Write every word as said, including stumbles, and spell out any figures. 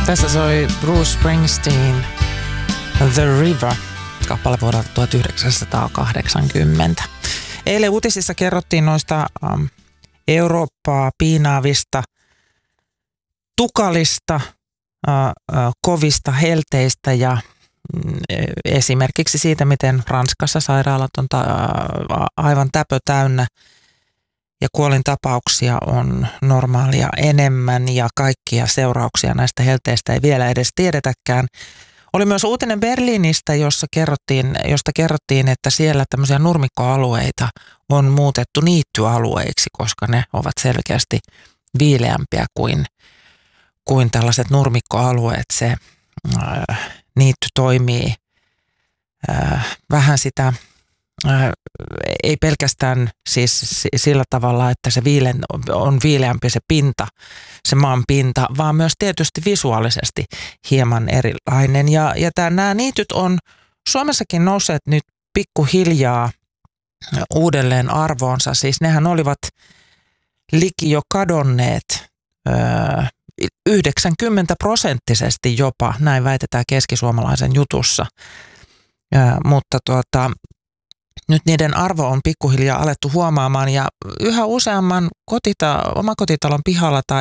Tässä soi Bruce Springsteen The River, kappale vuodelta tuhatyhdeksänsataakahdeksankymmentä. Eilen uutisissa kerrottiin noista um, Eurooppaa piinaavista, tukalista, uh, uh, kovista helteistä ja mm, esimerkiksi siitä, miten Ranskassa sairaalat on ta- uh, aivan täpö täynnä ja kuolintapauksia on normaalia enemmän ja kaikkia seurauksia näistä helteistä ei vielä edes tiedetäkään. Oli myös uutinen Berliinistä, jossa kerrottiin, josta kerrottiin, että siellä tämmöisiä nurmikkoalueita on muutettu niittyalueiksi, koska ne ovat selkeästi viileämpiä kuin, kuin tällaiset nurmikkoalueet. Se äh, niitty toimii äh, vähän sitä, äh, ei pelkästään siis sillä tavalla, että se viile, on viileämpi se pinta, se maan pinta, vaan myös tietysti visuaalisesti hieman erilainen. Ja, ja tää, nämä niityt on Suomessakin nousseet nyt pikkuhiljaa uudelleen arvoonsa. Siis nehän olivat liki jo kadonneet öö, yhdeksänkymmentä prosenttisesti jopa, näin väitetään keskisuomalaisen jutussa. Öö, mutta tuota, nyt niiden arvo on pikkuhiljaa alettu huomaamaan ja yhä useamman kotita, omakotitalon pihalla tai